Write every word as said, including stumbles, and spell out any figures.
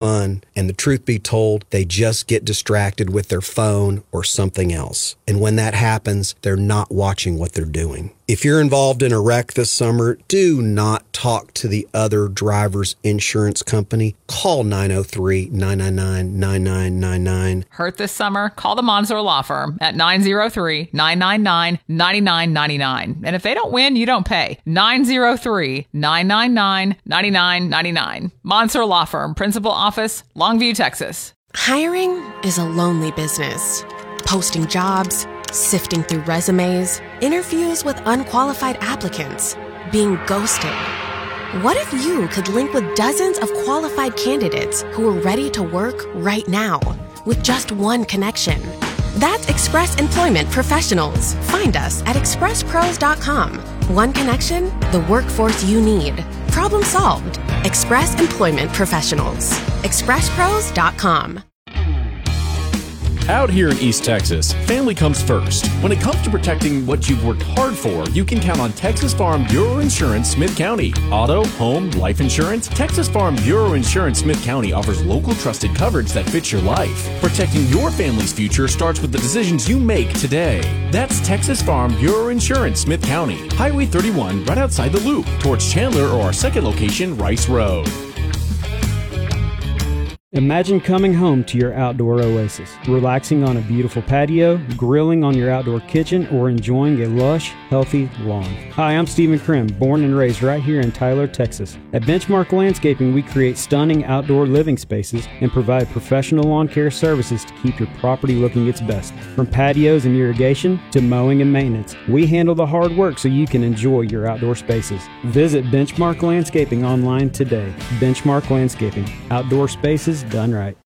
fun, and the truth be told, they just get distracted with their phone or something else. And when that happens, they're not watching what they're doing. If you're involved in a wreck this summer, do not talk to the other driver's insurance company. Call nine oh three, nine nine nine, nine nine nine nine. Hurt this summer? Call the Monzor Law Firm at nine oh three, nine nine nine, nine nine nine nine. And if they don't win, you don't pay. nine oh three, nine nine nine, nine nine nine nine. Monzor Law Firm, Principal Office, Longview, Texas. Hiring is a lonely business. Posting jobs, sifting through resumes, interviews with unqualified applicants, being ghosted. What if you could link with dozens of qualified candidates who are ready to work right now with just one connection? That's Express Employment Professionals. Find us at express pros dot com. One connection, the workforce you need. Problem solved. Express Employment Professionals. express pros dot com. Out here in East Texas, family comes first. When it comes to protecting what you've worked hard for, you can count on Texas Farm Bureau Insurance Smith County. Auto, home, life insurance. Texas Farm Bureau Insurance Smith County offers local trusted coverage that fits your life. Protecting your family's future starts with the decisions you make today. That's Texas Farm Bureau Insurance Smith County. Highway thirty-one, right outside the loop, towards Chandler or our second location, Rice Road. Imagine coming home to your outdoor oasis, relaxing on a beautiful patio, grilling on your outdoor kitchen, or enjoying a lush, healthy lawn. Hi, I'm Stephen Krim, born and raised right here in Tyler, Texas. At Benchmark Landscaping, we create stunning outdoor living spaces and provide professional lawn care services to keep your property looking its best. From patios and irrigation to mowing and maintenance, we handle the hard work so you can enjoy your outdoor spaces. Visit Benchmark Landscaping online today. Benchmark Landscaping, outdoor spaces done right.